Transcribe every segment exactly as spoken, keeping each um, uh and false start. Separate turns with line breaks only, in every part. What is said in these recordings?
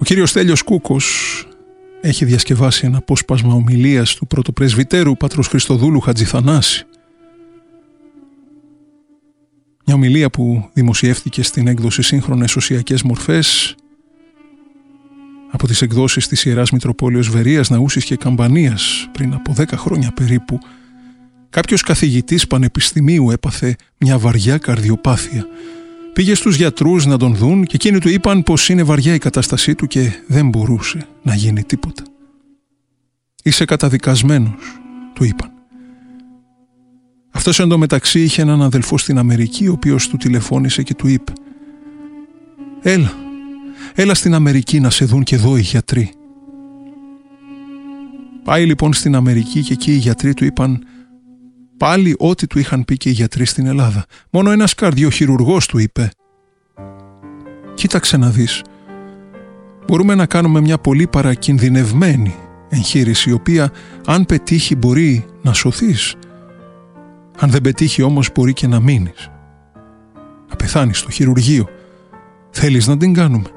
κύριος Στέλιος Κούκος έχει διασκευάσει ένα απόσπασμα ομιλίας του πρωτοπρεσβυτέρου πατρός Χριστοδούλου Χατζηθανάση. Μια ομιλία που δημοσιεύτηκε στην έκδοση Σύγχρονες Οσιακές Μορφές από τις εκδόσεις της Ιεράς Μητροπόλεως Βερίας, Ναούσης και Καμπανίας πριν από δέκα χρόνια περίπου. Κάποιος καθηγητής πανεπιστημίου έπαθε μια βαριά καρδιοπάθεια. Πήγε στους γιατρούς να τον δουν και εκείνοι του είπαν πως είναι βαριά η κατάστασή του και δεν μπορούσε να γίνει τίποτα. «Είσαι καταδικασμένος», του είπαν. Αυτός εντωμεταξύ είχε έναν αδελφό στην Αμερική, ο οποίος του τηλεφώνησε και του είπε «Έλα, έλα στην Αμερική να σε δουν και εδώ οι γιατροί». Πάει λοιπόν στην Αμερική και εκεί οι γιατροί του είπαν πάλι ό,τι του είχαν πει και οι γιατροί στην Ελλάδα. Μόνο ένας καρδιοχειρουργός του είπε «Κοίταξε να δεις, μπορούμε να κάνουμε μια πολύ παρακινδυνευμένη εγχείρηση, η οποία αν πετύχει μπορεί να σωθείς. Αν δεν πετύχει όμως μπορεί και να μείνεις. Να πεθάνεις στο χειρουργείο. Θέλεις να την κάνουμε?»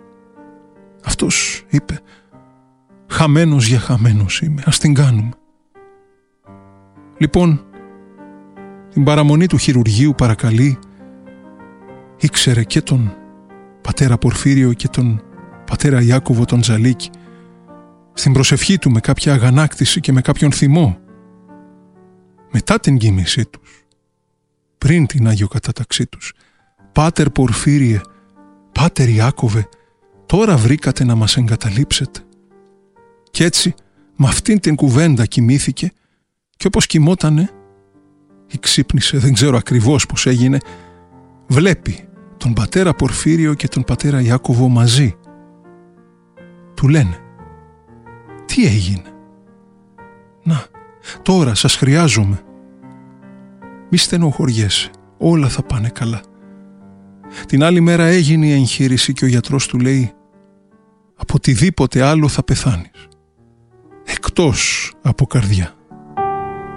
Αυτός είπε «Χαμένος για χαμένος είμαι, ας την κάνουμε». Λοιπόν, την παραμονή του χειρουργείου παρακαλεί, ήξερε και τον πατέρα Πορφύριο και τον πατέρα Ιάκωβο τον Τζαλίκη. Στην προσευχή του με κάποια αγανάκτηση και με κάποιον θυμό, μετά την κοίμησή τους, πριν την αγιοκατάταξή τους, «Πάτερ Πορφύριε, Πάτερ Ιάκωβε, τώρα βρήκατε να μας εγκαταλείψετε». Κι έτσι με αυτήν την κουβέντα κοιμήθηκε και όπως κοιμότανε ή ξύπνησε, δεν ξέρω ακριβώς πώς έγινε, βλέπει τον πατέρα Πορφύριο και τον πατέρα Ιάκωβο μαζί. Του λένε «Τι έγινε? Να, τώρα σας χρειάζομαι. Μη στενοχωριέσαι, όλα θα πάνε καλά». Την άλλη μέρα έγινε η εγχείρηση και ο γιατρός του λέει «Από οτιδήποτε άλλο θα πεθάνεις, εκτός από καρδιά».